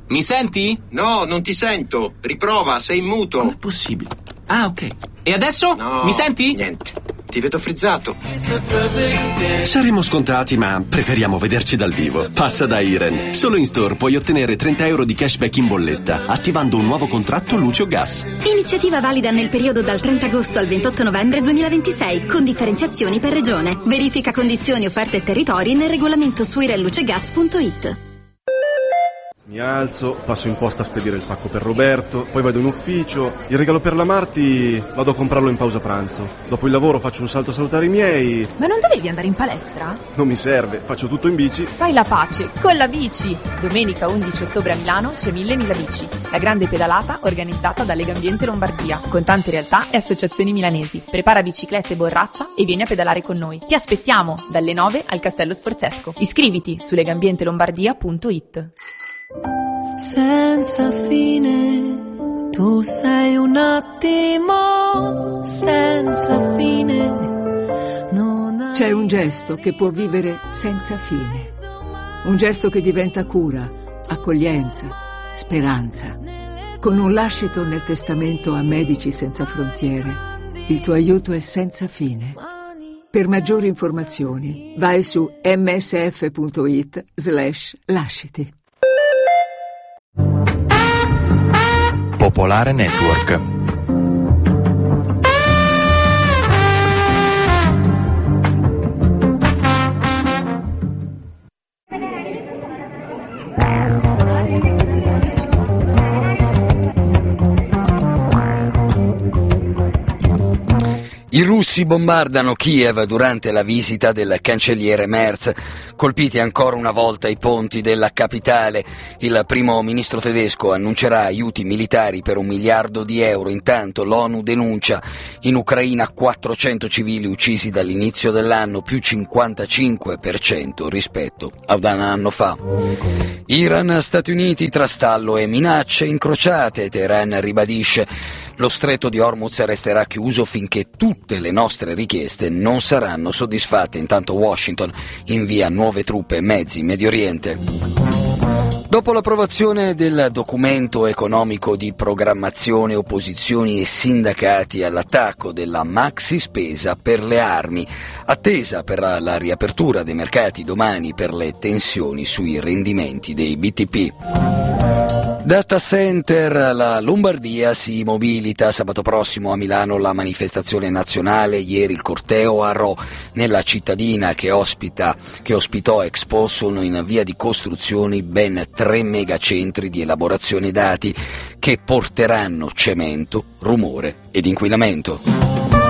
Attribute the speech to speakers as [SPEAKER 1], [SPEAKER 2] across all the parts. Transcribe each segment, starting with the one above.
[SPEAKER 1] mi senti?
[SPEAKER 2] No, non ti sento. Riprova, sei in muto.
[SPEAKER 1] Com'è possibile? Ah, ok. E adesso?
[SPEAKER 2] No,
[SPEAKER 1] mi senti?
[SPEAKER 2] Niente. Ti vedo frizzato.
[SPEAKER 3] Saremo scontati, ma preferiamo vederci dal vivo. Passa da Iren. Solo in store puoi ottenere 30 euro di cashback in bolletta, attivando un nuovo contratto luce o gas.
[SPEAKER 4] Iniziativa valida nel periodo dal 30 agosto al 28 novembre 2026, con differenziazioni per regione. Verifica condizioni, offerte e territori nel regolamento su irenlucegas.it.
[SPEAKER 5] Mi alzo, passo in posta a spedire il pacco per Roberto, poi vado in ufficio, il regalo per la Marti vado a comprarlo in pausa pranzo. Dopo il lavoro faccio un salto a salutare i miei.
[SPEAKER 6] Ma non dovevi andare in palestra?
[SPEAKER 5] Non mi serve, faccio tutto in bici.
[SPEAKER 6] Fai la pace con la bici! Domenica 11 ottobre a Milano c'è Mille Bici, la grande pedalata organizzata da Legambiente Lombardia, con tante realtà e associazioni milanesi. Prepara biciclette e borraccia e vieni a pedalare con noi. Ti aspettiamo dalle 9 al Castello Sforzesco. Iscriviti su legambientelombardia.it.
[SPEAKER 7] Senza fine, tu sei un attimo senza fine.
[SPEAKER 8] C'è un gesto che può vivere senza fine, un gesto che diventa cura, accoglienza, speranza. Con un lascito nel testamento a Medici Senza Frontiere, il tuo aiuto è senza fine. Per maggiori informazioni vai su msf.it/lasciti.
[SPEAKER 9] Popolare Network.
[SPEAKER 10] I russi bombardano Kiev durante la visita del cancelliere Merz, colpiti ancora una volta i ponti della capitale. Il primo ministro tedesco annuncerà aiuti militari per €1 miliardo. Intanto l'ONU denuncia in Ucraina 400 civili uccisi dall'inizio dell'anno, più 55% rispetto ad un anno fa. Iran, Stati Uniti, tra stallo e minacce incrociate. Teheran ribadisce: lo stretto di Hormuz resterà chiuso finché tutte le nostre richieste non saranno soddisfatte. Intanto Washington invia nuove truppe e mezzi in Medio Oriente. Dopo l'approvazione del documento economico di programmazione, opposizioni e sindacati all'attacco della maxi spesa per le armi, attesa per la riapertura dei mercati domani per le tensioni sui rendimenti dei BTP. Data center, la Lombardia si mobilita. Sabato prossimo a Milano la manifestazione nazionale, ieri il corteo a Rho. Nella cittadina che ospitò Expo sono in via di costruzione ben 3 megacentri di elaborazione dati che porteranno cemento, rumore ed inquinamento.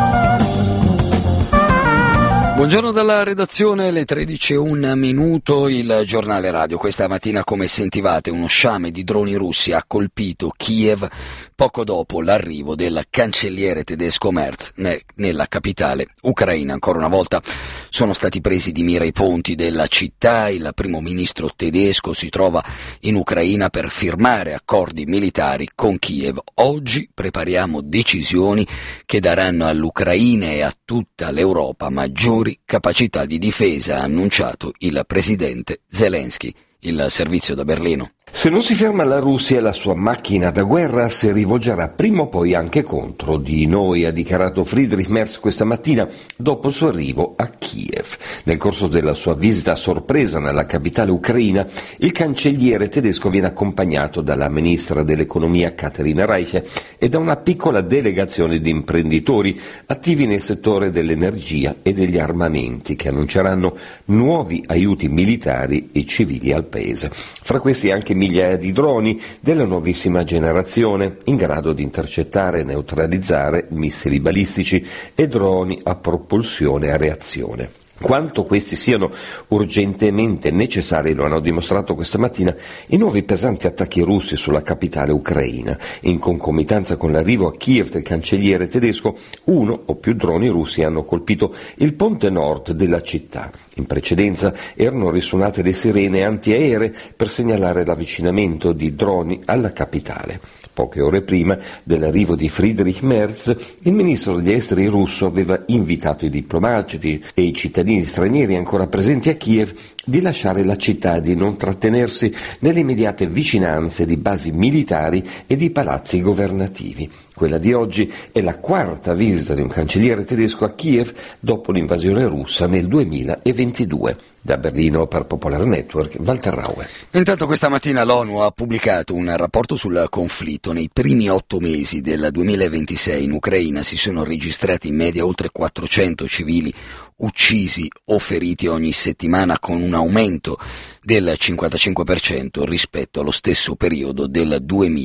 [SPEAKER 10] Buongiorno dalla redazione, le 13:01, il giornale radio. Questa mattina, come sentivate, uno sciame di droni russi ha colpito Kiev poco dopo l'arrivo del cancelliere tedesco Merz nella capitale ucraina. Ancora una volta sono stati presi di mira i ponti della città. Il primo ministro tedesco si trova in Ucraina per firmare accordi militari con Kiev. Oggi prepariamo decisioni che daranno all'Ucraina e a tutta l'Europa maggiori capacità di difesa, ha annunciato il presidente Zelensky. Il servizio da Berlino.
[SPEAKER 11] Se non si ferma la Russia e la sua macchina da guerra si rivolgerà prima o poi anche contro di noi, ha dichiarato Friedrich Merz questa mattina dopo il suo arrivo a Kiev. Nel corso della sua visita a sorpresa nella capitale ucraina, il cancelliere tedesco viene accompagnato dalla ministra dell'economia Katharina Reiche e da una piccola delegazione di imprenditori attivi nel settore dell'energia e degli armamenti che annunceranno nuovi aiuti militari e civili al paese. Fra questi anche migliaia di droni della nuovissima generazione in grado di intercettare e neutralizzare missili balistici e droni a propulsione a reazione. Quanto questi siano urgentemente necessari lo hanno dimostrato questa mattina i nuovi pesanti attacchi russi sulla capitale ucraina. In concomitanza con l'arrivo a Kiev del cancelliere tedesco, uno o più droni russi hanno colpito il ponte nord della città. In precedenza erano risuonate le sirene antiaeree per segnalare l'avvicinamento di droni alla capitale. Poche ore prima dell'arrivo di Friedrich Merz, il ministro degli esteri russo aveva invitato i diplomatici e i cittadini stranieri ancora presenti a Kiev di lasciare la città e di non trattenersi nelle immediate vicinanze di basi militari e di palazzi governativi. Quella di oggi è la quarta visita di un cancelliere tedesco a Kiev dopo l'invasione russa nel 2022. Da Berlino per Popolare Network, Walter Raue.
[SPEAKER 10] Intanto questa mattina l'ONU ha pubblicato un rapporto sul conflitto. Nei primi 8 mesi del 2026 in Ucraina si sono registrati in media oltre 400 civili uccisi o feriti ogni settimana, con un aumento del 55% rispetto allo stesso periodo del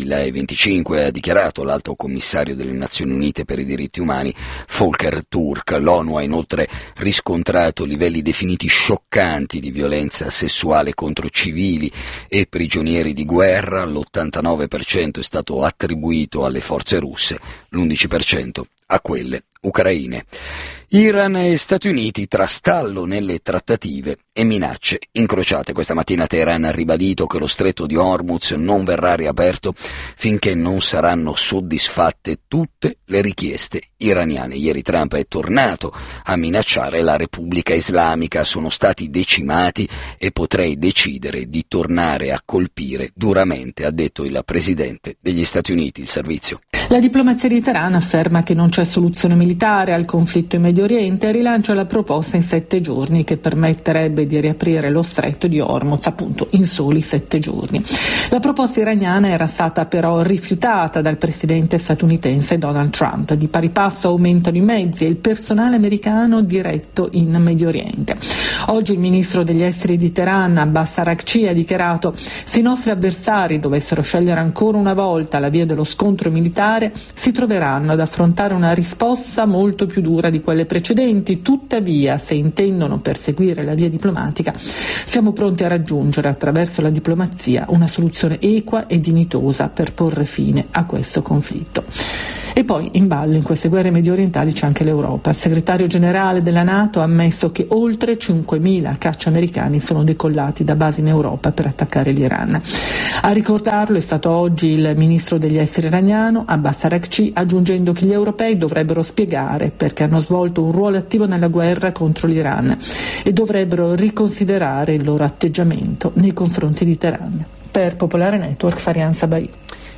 [SPEAKER 10] 2025, ha dichiarato l'Alto Commissario delle Nazioni Unite per i diritti umani Volker Turk. L'ONU ha inoltre riscontrato livelli definiti scioccanti di violenza sessuale contro civili e prigionieri di guerra. L'89% è stato attribuito alle forze russe, l'11% a quelle ucraine. Iran e Stati Uniti tra stallo nelle trattative e minacce incrociate. Questa mattina Teheran ha ribadito che lo stretto di Hormuz non verrà riaperto finché non saranno soddisfatte tutte le richieste iraniane. Ieri Trump è tornato a minacciare la Repubblica Islamica. Sono stati decimati e potrei decidere di tornare a colpire duramente, ha detto il presidente degli Stati Uniti. Il servizio.
[SPEAKER 9] La diplomazia di Teheran afferma che non c'è soluzione militare al conflitto in Medio Oriente e rilancia la proposta in 7 giorni che permetterebbe di riaprire lo stretto di Hormuz, appunto in soli 7 giorni. La proposta iraniana era stata però rifiutata dal presidente statunitense Donald Trump. Di pari passo aumentano i mezzi e il personale americano diretto in Medio Oriente. Oggi il ministro degli esteri di Teheran, Abbas Araghchi, ha dichiarato: se i nostri avversari dovessero scegliere ancora una volta la via dello scontro militare, si troveranno ad affrontare una risposta molto più dura di quelle precedenti. Tuttavia, se intendono perseguire la via diplomatica, siamo pronti a raggiungere attraverso la diplomazia una soluzione equa e dignitosa per porre fine a questo conflitto. E poi in ballo in queste guerre mediorientali c'è anche l'Europa. Il segretario generale della NATO ha ammesso che oltre 5.000 caccia americani sono decollati da basi in Europa per attaccare l'Iran. A ricordarlo è stato oggi il ministro degli esteri iraniano Abbas Araghchi, aggiungendo che gli europei dovrebbero spiegare perché hanno svolto un ruolo attivo nella guerra contro l'Iran e dovrebbero riconsiderare il loro atteggiamento nei confronti di Teheran. Per Popolare Network, Farian Sabai.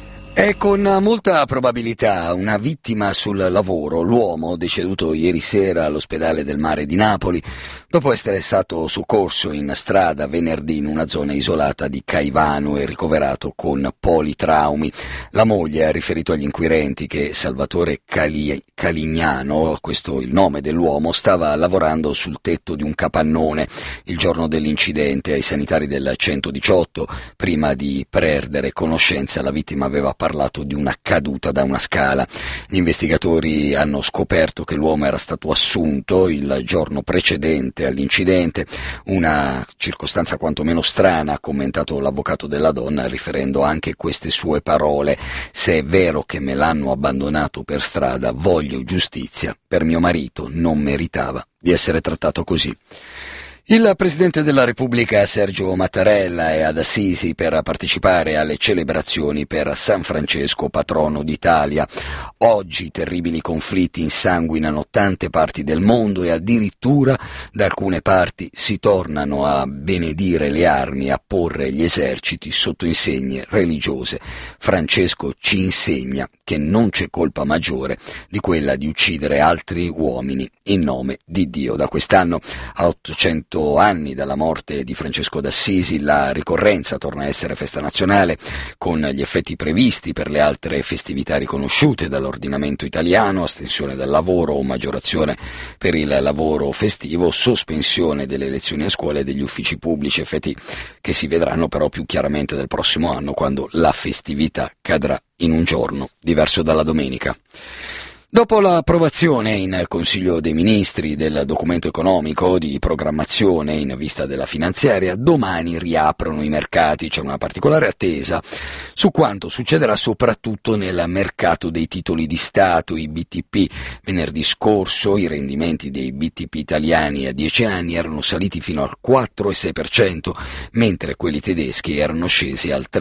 [SPEAKER 10] È con molta probabilità una vittima sul lavoro, l'uomo deceduto ieri sera all'ospedale del Mare di Napoli dopo essere stato soccorso in strada venerdì in una zona isolata di Caivano e ricoverato con politraumi. La moglie ha riferito agli inquirenti che Salvatore Calignano, questo è il nome dell'uomo, stava lavorando sul tetto di un capannone il giorno dell'incidente. Ai sanitari del 118, prima di perdere conoscenza, la vittima aveva parlato di una caduta da una scala. Gli investigatori hanno scoperto che l'uomo era stato assunto il giorno precedente all'incidente, una circostanza quantomeno strana, ha commentato l'avvocato della donna, riferendo anche queste sue parole: se è vero che me l'hanno abbandonato per strada, voglio giustizia, per mio marito non meritava di essere trattato così. Il Presidente della Repubblica Sergio Mattarella è ad Assisi per partecipare alle celebrazioni per San Francesco, patrono d'Italia. Oggi terribili conflitti insanguinano tante parti del mondo e addirittura da alcune parti si tornano a benedire le armi, a porre gli eserciti sotto insegne religiose. Francesco ci insegna che non c'è colpa maggiore di quella di uccidere altri uomini in nome di Dio. Da quest'anno, a 800 anni dalla morte di Francesco d'Assisi, la ricorrenza torna a essere festa nazionale, con gli effetti previsti per le altre festività riconosciute dall'ordinamento italiano: astensione dal lavoro o maggiorazione per il lavoro festivo, sospensione delle lezioni a scuola e degli uffici pubblici, effetti che si vedranno però più chiaramente dal prossimo anno, quando la festività cadrà in un giorno diverso dalla domenica. Dopo l'approvazione in Consiglio dei Ministri del documento economico di programmazione in vista della finanziaria, domani riaprono i mercati. C'è una particolare attesa su quanto succederà soprattutto nel mercato dei titoli di Stato, i BTP. Venerdì scorso i rendimenti dei BTP italiani a 10 anni erano saliti fino al 4,6%, mentre quelli tedeschi erano scesi al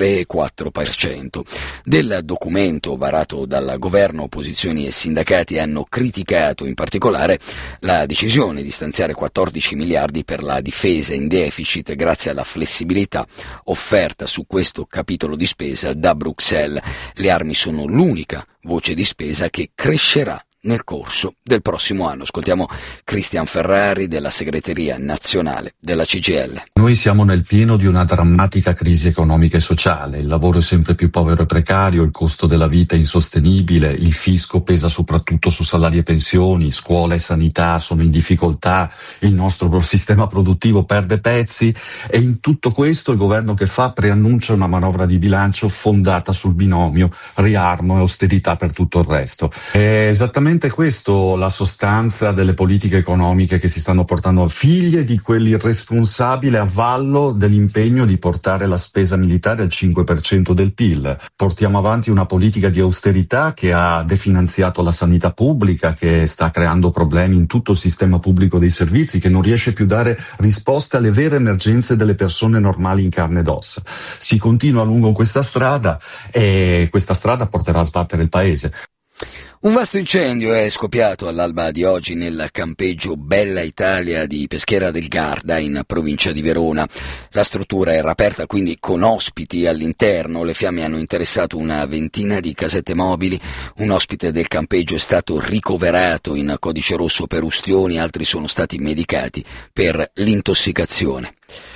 [SPEAKER 10] 3,4%. Del documento varato dal governo, opposizioni e sindacati hanno criticato in particolare la decisione di stanziare 14 miliardi per la difesa in deficit grazie alla flessibilità offerta su questo capitolo di spesa da Bruxelles. Le armi sono l'unica voce di spesa che crescerà nel corso del prossimo anno. Ascoltiamo Cristian Ferrari della segreteria nazionale della CGIL.
[SPEAKER 12] Noi siamo nel pieno di una drammatica crisi economica e sociale, il lavoro è sempre più povero e precario, il costo della vita è insostenibile, il fisco pesa soprattutto su salari e pensioni, scuola e sanità sono in difficoltà, il nostro sistema produttivo perde pezzi e in tutto questo il governo che fa preannuncia una manovra di bilancio fondata sul binomio riarmo e austerità per tutto il resto. È esattamente questo la sostanza delle politiche economiche che si stanno portando, figlie di quell'irresponsabile avvallo dell'impegno di portare la spesa militare al 5% del PIL. Portiamo avanti una politica di austerità che ha definanziato la sanità pubblica, che sta creando problemi in tutto il sistema pubblico dei servizi, che non riesce più a dare risposte alle vere emergenze delle persone normali in carne ed ossa. Si continua lungo questa strada e questa strada porterà a sbattere il paese.
[SPEAKER 10] Un vasto incendio è scoppiato all'alba di oggi nel campeggio Bella Italia di Peschiera del Garda in provincia di Verona. La struttura era aperta quindi con ospiti all'interno. Le fiamme hanno interessato una ventina di casette mobili. Un ospite del campeggio è stato ricoverato in codice rosso per ustioni, altri sono stati medicati per l'intossicazione.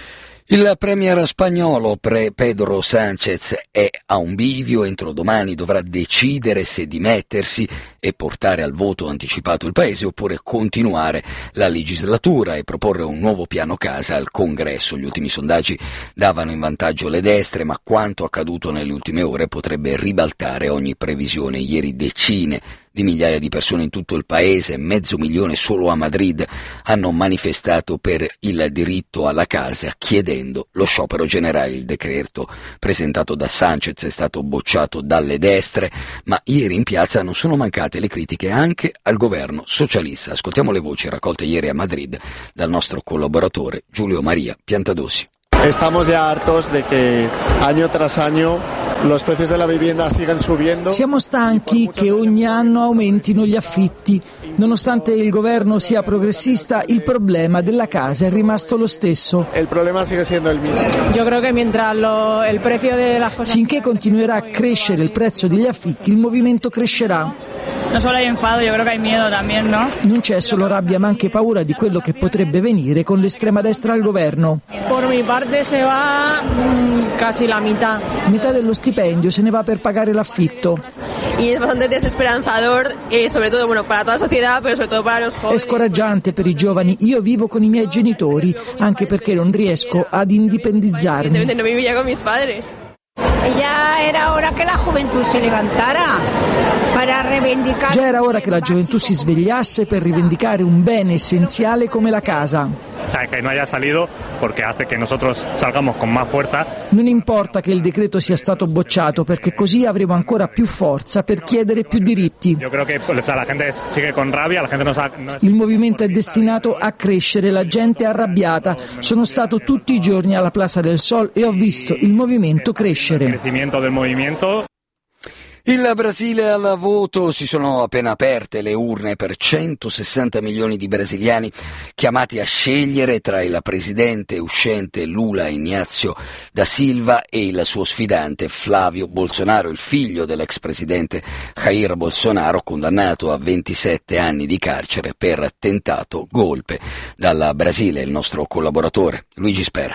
[SPEAKER 10] Il premier spagnolo Pedro Sánchez è a un bivio, entro domani dovrà decidere se dimettersi e portare al voto anticipato il paese oppure continuare la legislatura e proporre un nuovo piano casa al Congresso. Gli ultimi sondaggi davano in vantaggio le destre, ma quanto accaduto nelle ultime ore potrebbe ribaltare ogni previsione. Ieri decine di migliaia di persone in tutto il paese, 500.000 solo a Madrid, hanno manifestato per il diritto alla casa chiedendo lo sciopero generale. Il decreto presentato da Sánchez è stato bocciato dalle destre, ma ieri in piazza non sono mancate le critiche anche al governo socialista. Ascoltiamo le voci raccolte ieri a Madrid dal nostro collaboratore Giulio Maria Piantadossi.
[SPEAKER 13] Estamos ya hartos de que año tras año los precios de la vivienda sigan subiendo.
[SPEAKER 14] Siamo stanchi che ogni anno aumentino gli affitti. Nonostante il governo sia progressista, il problema della casa è rimasto lo stesso.
[SPEAKER 13] Il problema sigue siendo il mismo.
[SPEAKER 15] Yo creo que mientras el precio de las cosas...
[SPEAKER 14] Finché continuerà a crescere il prezzo degli affitti, il movimento crescerà.
[SPEAKER 15] No solo hay enfado, yo creo que hay miedo también, ¿no?
[SPEAKER 14] Non c'è solo rabbia, ma anche paura di quello che potrebbe venire con l'estrema destra al governo.
[SPEAKER 15] Por mi parte se va casi la mitad.
[SPEAKER 14] Metà dello stipendio se ne va per pagare l'affitto.
[SPEAKER 16] Y es bastante desesperanzador, sobre todo para toda la sociedad, pero sobre todo para los jóvenes.
[SPEAKER 14] È scoraggiante per i giovani. Io vivo con i miei genitori, anche perché non riesco ad indipendizzarmi.
[SPEAKER 16] No vivía con mis padres.
[SPEAKER 17] Ya era ora che la gioventù si levantara per rivendicare.
[SPEAKER 14] Già era ora che la gioventù si svegliasse per rivendicare un bene essenziale come la casa.
[SPEAKER 18] O sea, que no haya salido porque hace que nosotros salgamos con más fuerza.
[SPEAKER 14] Non importa che il decreto sia stato bocciato, perché così avremo ancora più forza per chiedere più diritti.
[SPEAKER 18] Yo creo que la gente sigue con rabia, la gente no
[SPEAKER 14] Il movimento è destinato a crescere, la gente è arrabbiata. Sono stato tutti i giorni alla Plaza del Sol e ho visto il movimento crescere.
[SPEAKER 18] Il crescimento del movimento.
[SPEAKER 10] Il Brasile al voto, si sono appena aperte le urne per 160 milioni di brasiliani chiamati a scegliere tra il presidente uscente Lula Inácio da Silva e il suo sfidante Flávio Bolsonaro, il figlio dell'ex presidente Jair Bolsonaro, condannato a 27 anni di carcere per tentato golpe. Dal Brasile il nostro collaboratore Luigi Spera.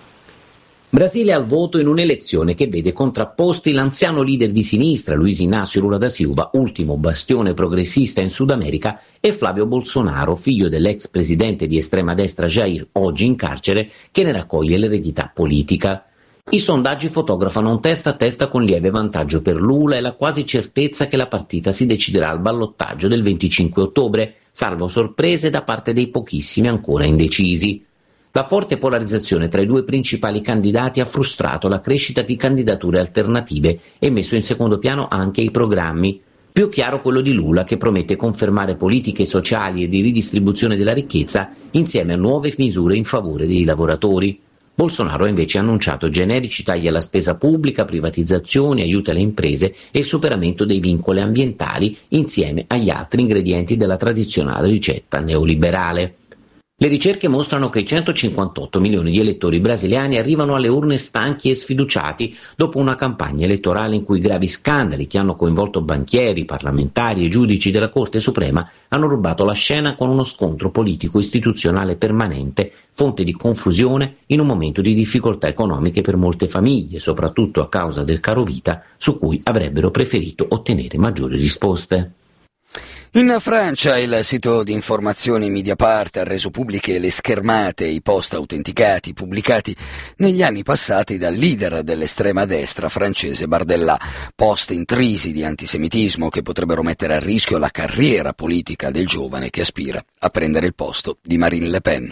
[SPEAKER 19] Brasile al voto in un'elezione che vede contrapposti l'anziano leader di sinistra Luiz Inácio Lula da Silva, ultimo bastione progressista in Sud America, e Flávio Bolsonaro, figlio dell'ex presidente di estrema destra Jair, oggi in carcere, che ne raccoglie l'eredità politica. I sondaggi fotografano un testa a testa con lieve vantaggio per Lula e la quasi certezza che la partita si deciderà al ballottaggio del 25 ottobre, salvo sorprese da parte dei pochissimi ancora indecisi. La forte polarizzazione tra i due principali candidati ha frustrato la crescita di candidature alternative e messo in secondo piano anche i programmi. Più chiaro quello di Lula, che promette confermare politiche sociali e di ridistribuzione della ricchezza insieme a nuove misure in favore dei lavoratori. Bolsonaro ha invece annunciato generici tagli alla spesa pubblica, privatizzazioni, aiuti alle imprese e il superamento dei vincoli ambientali insieme agli altri ingredienti della tradizionale ricetta neoliberale. Le ricerche mostrano che i 158 milioni di elettori brasiliani arrivano alle urne stanchi e sfiduciati dopo una campagna elettorale in cui gravi scandali che hanno coinvolto banchieri, parlamentari e giudici della Corte Suprema hanno rubato la scena con uno scontro politico istituzionale permanente, fonte di confusione in un momento di difficoltà economiche per molte famiglie, soprattutto a causa del caro vita, su cui avrebbero preferito ottenere maggiori risposte.
[SPEAKER 10] In Francia il sito di informazioni Mediapart ha reso pubbliche le schermate e i post autenticati pubblicati negli anni passati dal leader dell'estrema destra francese Bardella, post intrisi di antisemitismo che potrebbero mettere a rischio la carriera politica del giovane che aspira a prendere il posto di Marine Le Pen.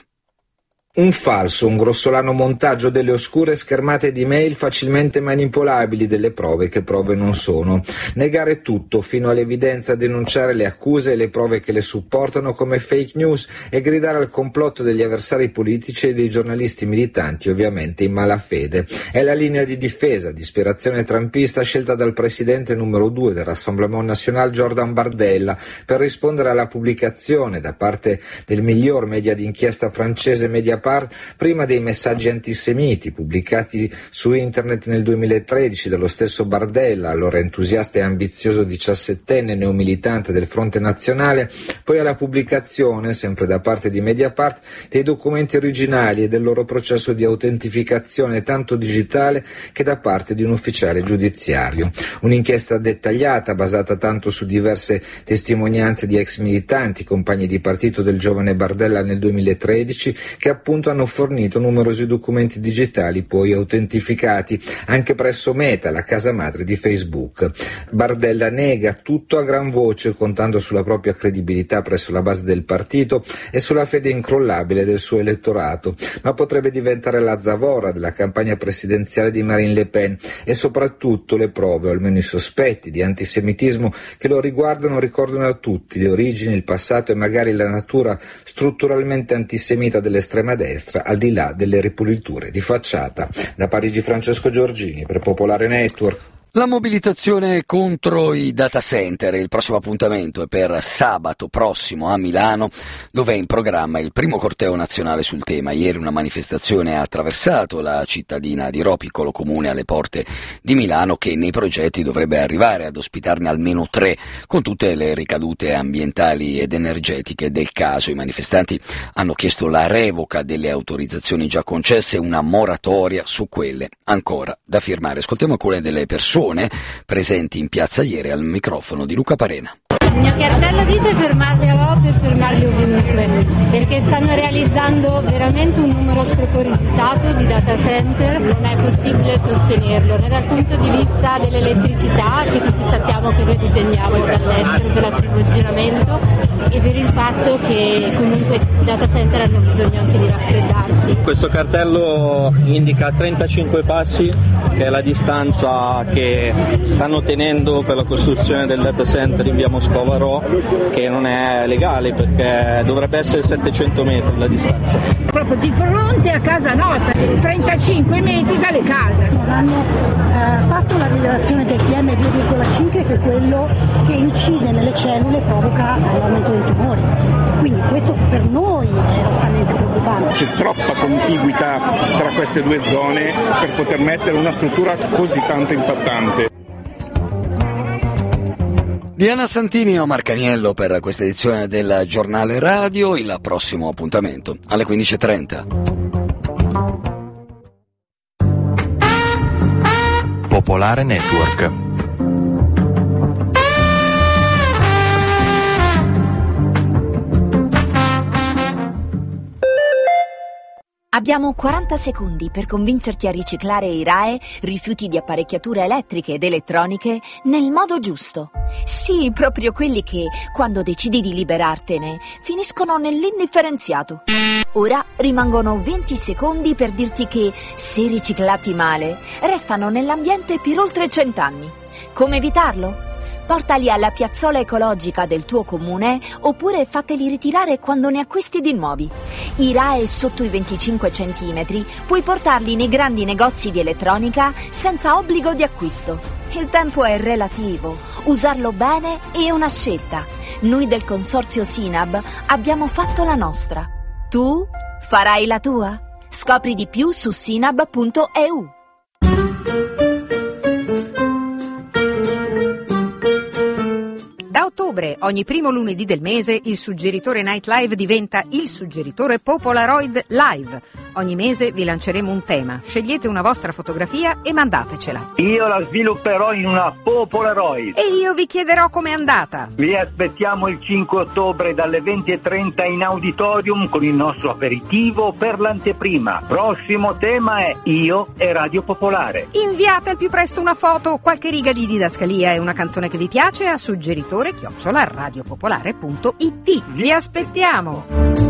[SPEAKER 20] Un falso, un grossolano montaggio delle oscure schermate di mail facilmente manipolabili delle prove che prove non sono. Negare tutto fino all'evidenza, denunciare le accuse e le prove che le supportano come fake news e gridare al complotto degli avversari politici e dei giornalisti militanti, ovviamente in malafede. È la linea di difesa, disperazione trumpista scelta dal presidente numero 2 del Rassemblement National Jordan Bardella per rispondere alla pubblicazione da parte del miglior media d'inchiesta francese Mediapart prima dei messaggi antisemiti pubblicati su internet nel 2013 dallo stesso Bardella, allora entusiasta e ambizioso 17enne neomilitante del Fronte Nazionale, poi alla pubblicazione, sempre da parte di Mediapart, dei documenti originali e del loro processo di autentificazione tanto digitale che da parte di un ufficiale giudiziario. Un'inchiesta dettagliata, basata tanto su diverse testimonianze di ex militanti, compagni di partito del giovane Bardella nel 2013, che appunto hanno fornito numerosi documenti digitali poi autentificati anche presso Meta, la casa madre di Facebook. Bardella nega tutto a gran voce, contando sulla propria credibilità presso la base del partito e sulla fede incrollabile del suo elettorato, ma potrebbe diventare la zavorra della campagna presidenziale di Marine Le Pen e soprattutto le prove, o almeno i sospetti, di antisemitismo che lo riguardano ricordano a tutti le origini, il passato e magari la natura strutturalmente antisemita dell'estrema destra, al di là delle ripuliture di facciata. Da Parigi Francesco Giorgini per Popolare Network.
[SPEAKER 10] La mobilitazione contro i data center, il prossimo appuntamento è per sabato prossimo a Milano, dove è in programma il primo corteo nazionale sul tema. Ieri una manifestazione ha attraversato la cittadina di Rho, piccolo comune alle porte di Milano, che nei progetti dovrebbe arrivare ad ospitarne almeno 3, con tutte le ricadute ambientali ed energetiche del caso. I manifestanti hanno chiesto la revoca delle autorizzazioni già concesse e una moratoria su quelle ancora da firmare. Ascoltiamo alcune delle persone presenti in piazza ieri al microfono di Luca Parena.
[SPEAKER 21] Il mio cartello dice fermarli a Rho per fermarli ovunque, perché stanno realizzando veramente un numero spropositato di data center, non è possibile sostenerlo, né dal punto di vista dell'elettricità, che tutti sappiamo che noi dipendiamo dall'estero per l'approvvigionamento, e per il fatto che comunque i data center hanno bisogno anche di raffreddarsi.
[SPEAKER 22] Questo cartello indica 35 passi, che è la distanza che stanno tenendo per la costruzione del data center in via Moscova Rho, che non è legale perché dovrebbe essere 700 metri la distanza.
[SPEAKER 17] Proprio di fronte a casa nostra, 35 metri dalle case.
[SPEAKER 23] Hanno fatto la rilevazione del PM2,5, che è quello che incide nelle cellule e provoca l'aumento dei tumori. Quindi questo per noi è estremamente preoccupante.
[SPEAKER 24] C'è troppa contiguità tra queste due zone per poter mettere una struttura così tanto impattante.
[SPEAKER 10] Diana Santini o Marcaniello per questa edizione del Giornale Radio. Il prossimo appuntamento alle 15:30.
[SPEAKER 25] Popolare Network.
[SPEAKER 1] Abbiamo 40 secondi per convincerti a riciclare i RAEE, rifiuti di apparecchiature elettriche ed elettroniche, nel modo giusto. Sì, proprio quelli che, quando decidi di liberartene, finiscono nell'indifferenziato. Ora rimangono 20 secondi per dirti che, se riciclati male, restano nell'ambiente per oltre 100 anni. Come evitarlo? Portali alla piazzola ecologica del tuo comune oppure fateli ritirare quando ne acquisti di nuovi. I RAEE sotto i 25 centimetri puoi portarli nei grandi negozi di elettronica senza obbligo di acquisto. Il tempo è relativo, usarlo bene è una scelta. Noi del consorzio Sinab abbiamo fatto la nostra. Tu farai la tua? Scopri di più su sinab.eu.
[SPEAKER 2] Da ottobre, ogni primo lunedì del mese, il suggeritore Night Live diventa il suggeritore Popolaroid Live. Ogni mese vi lanceremo un tema. Scegliete una vostra fotografia e mandatecela.
[SPEAKER 3] Io la svilupperò in una Popolaroid.
[SPEAKER 2] E io vi chiederò com'è andata.
[SPEAKER 3] Vi aspettiamo il 5 ottobre dalle 20:30 in auditorium con il nostro aperitivo per l'anteprima. Prossimo tema è Io e Radio Popolare.
[SPEAKER 2] Inviate al più presto una foto, qualche riga di didascalia e una canzone che vi piace a suggeritore@radiopopolare.it. Vi aspettiamo!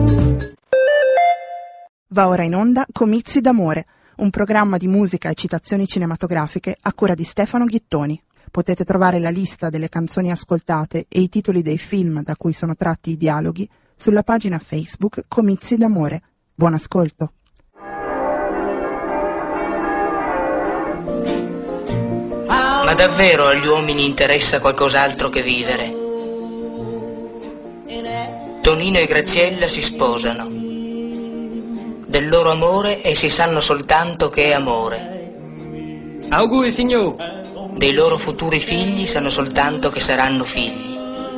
[SPEAKER 4] Va ora in onda Comizi d'amore, un programma di musica e citazioni cinematografiche a cura di Stefano Ghittoni. Potete trovare la lista delle canzoni ascoltate e i titoli dei film da cui sono tratti i dialoghi sulla pagina Facebook Comizi d'amore. Buon ascolto!
[SPEAKER 5] Ma davvero agli uomini interessa qualcos'altro che vivere? Tonino e Graziella si sposano. Del loro amore essi sanno soltanto che è amore.
[SPEAKER 26] Auguri, signor.
[SPEAKER 5] Dei loro futuri figli sanno soltanto che saranno figli.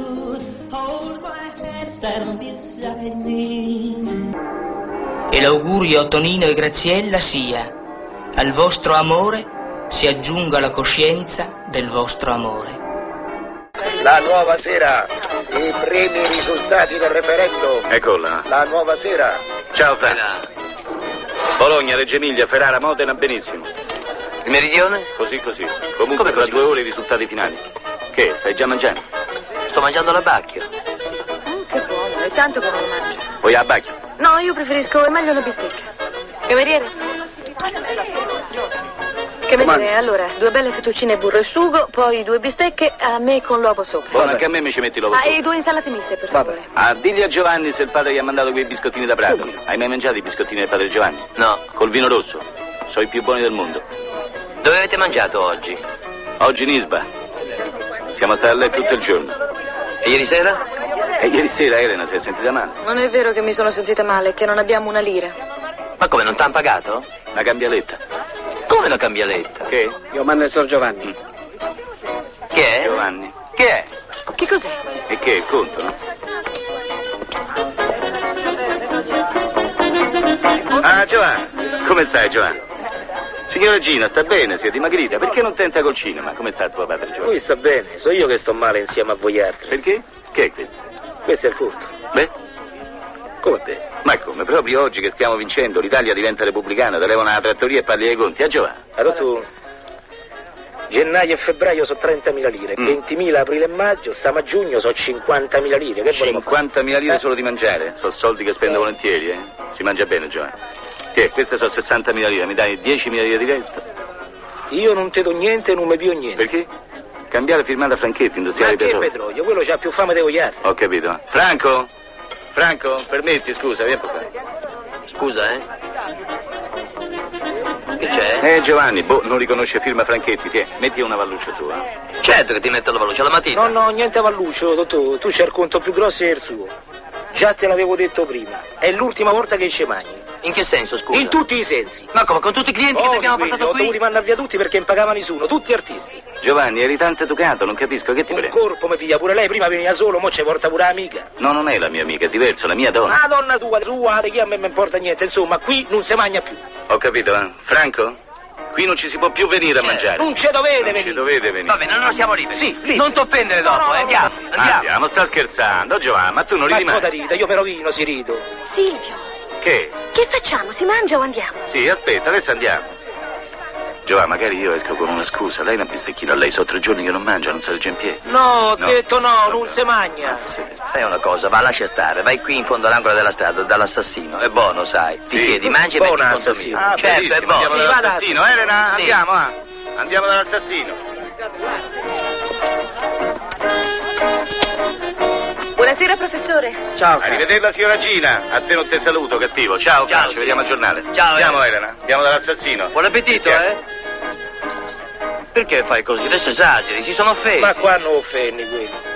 [SPEAKER 5] E l'augurio a Tonino e Graziella sia: al vostro amore si aggiunga la coscienza del vostro amore.
[SPEAKER 27] La nuova sera, i primi risultati del referendum.
[SPEAKER 28] Eccola.
[SPEAKER 27] La nuova sera.
[SPEAKER 28] Ciao Fra. Bologna, Reggio Emilia, Ferrara, Modena, benissimo.
[SPEAKER 5] Il meridione?
[SPEAKER 28] Così. Comunque tra 2 ore i risultati finali. Che, stai già mangiando?
[SPEAKER 5] Sto mangiando la bacchia.
[SPEAKER 16] Che buono, è tanto che non lo mangio.
[SPEAKER 28] Vuoi la bacchia?
[SPEAKER 16] No, io preferisco, è meglio una bistecca. Cameriere? Cameriere, allora, 2 belle fettuccine burro e sugo, poi 2 bistecche, a me con l'uovo sopra.
[SPEAKER 28] Buono, anche a me mi ci metti l'uovo sopra.
[SPEAKER 16] E 2 insalate miste, per favore.
[SPEAKER 28] Digli a Giovanni se il padre gli ha mandato quei biscottini da Prato. Hai mai mangiato i biscottini del padre Giovanni?
[SPEAKER 5] No.
[SPEAKER 28] Col vino rosso. Sono i più buoni del mondo.
[SPEAKER 5] Dove avete mangiato oggi?
[SPEAKER 28] Oggi in Isba. Siamo stati a letto tutto il giorno.
[SPEAKER 5] E ieri sera?
[SPEAKER 28] E ieri sera Elena si è sentita male.
[SPEAKER 16] Non è vero che mi sono sentita male, è che non abbiamo una lira.
[SPEAKER 5] Ma come, non t'han pagato?
[SPEAKER 28] Una cambialetta.
[SPEAKER 5] Come una cambialetta?
[SPEAKER 28] Che?
[SPEAKER 27] Io mando il Sor Giovanni.
[SPEAKER 5] Che è?
[SPEAKER 28] Giovanni.
[SPEAKER 5] Che è?
[SPEAKER 16] Che cos'è?
[SPEAKER 28] E che? Il conto, no? Ah, Giovanni. Come stai, Giovanni? Signora Gina, sta bene? Si è dimagrita? Perché non tenta col cinema? Come sta tuo padre Giovanni?
[SPEAKER 27] Lui sta bene, so io che sto male insieme a voi altri.
[SPEAKER 28] Perché? Che è questo?
[SPEAKER 27] Questo è il conto.
[SPEAKER 28] Beh?
[SPEAKER 27] Come beh?
[SPEAKER 28] Ma come? Proprio oggi che stiamo vincendo, l'Italia diventa repubblicana, te levano la trattoria e parli dei conti, a Giovanni?
[SPEAKER 27] Allora tu... Gennaio e febbraio sono 30.000 lire, 20.000 aprile e maggio, stiamo a giugno sono 50.000 lire. Che
[SPEAKER 28] 50.000 lire solo di mangiare? Sono soldi che spendo volentieri, eh? Si mangia bene, Giovanni. Che? Queste sono 60.000 lire, mi dai 10.000 lire di resto?
[SPEAKER 27] Io non te do niente e non mi pio niente.
[SPEAKER 28] Perché? Cambiare firmata Franchetti, industriale
[SPEAKER 27] di petrolio. Ma che petrolio? Quello c'ha più fame dei voi altri.
[SPEAKER 28] Ho capito. Franco, permetti, scusa, vieni qua.
[SPEAKER 5] Scusa, Che c'è?
[SPEAKER 28] Giovanni, non riconosce firma Franchetti, metti una valluccia tua.
[SPEAKER 5] Certo che ti metto la valluccia la mattina.
[SPEAKER 27] No, niente valluccio, dottore, tu c'hai il conto più grosso del suo. Già te l'avevo detto prima, è l'ultima volta che ci mangi.
[SPEAKER 5] In che senso, scusa?
[SPEAKER 27] In tutti i sensi.
[SPEAKER 5] Ma come, con tutti i clienti che ti abbiamo portato qui?
[SPEAKER 27] Ho dovuto mandare via tutti perché non pagava nessuno, tutti artisti.
[SPEAKER 28] Giovanni, eri tanto educato, non capisco, che ti prego?
[SPEAKER 27] Un corpo, mi figlia, pure lei prima veniva solo, mo ci porta pure amica.
[SPEAKER 28] No, non è la mia amica, è diverso, la mia donna.
[SPEAKER 27] La donna tua, che a me non importa niente, insomma, qui non si mangia più.
[SPEAKER 28] Ho capito, Franco? Qui non ci si può più venire a mangiare.
[SPEAKER 27] Non ci dovete venire.
[SPEAKER 28] Ci dovete venire.
[SPEAKER 5] Va bene, non siamo liberi.
[SPEAKER 27] Sì, liberi.
[SPEAKER 5] Non ti offendere dopo, andiamo.
[SPEAKER 28] Andiamo, sta scherzando, Giovanni, ma tu non ridi mai.
[SPEAKER 27] Ma ride, io però vino si rido.
[SPEAKER 16] Silvio.
[SPEAKER 28] Che?
[SPEAKER 16] Che facciamo? Si mangia o andiamo?
[SPEAKER 28] Sì, aspetta, adesso andiamo. Giovanni, magari io esco con una scusa. Lei non bistecchino a lei, sono 3 giorni che non mangia, non si regge in piedi.
[SPEAKER 27] No, ho detto no, non si mangia.
[SPEAKER 28] Sì.
[SPEAKER 6] Fai una cosa, va, lascia stare, vai qui in fondo all'angolo della strada, dall'assassino, è buono, sai. Ti siedi, mangi e metti in conto mio.
[SPEAKER 28] Ah,
[SPEAKER 6] certo, è buono.
[SPEAKER 28] Andiamo dall'assassino, Elena,
[SPEAKER 6] Sì.
[SPEAKER 28] andiamo, andiamo dall'assassino.
[SPEAKER 16] Buonasera, professore.
[SPEAKER 28] Ciao. Arrivederla, signora Gina. A te non te saluto, cattivo. Ciao, ci vediamo al giornale.
[SPEAKER 6] Ciao,
[SPEAKER 28] Andiamo, Elena. Andiamo dall'assassino.
[SPEAKER 6] Buon appetito, Perché fai così? Adesso esageri, si sono offesi.
[SPEAKER 27] Ma qua non offendi qui.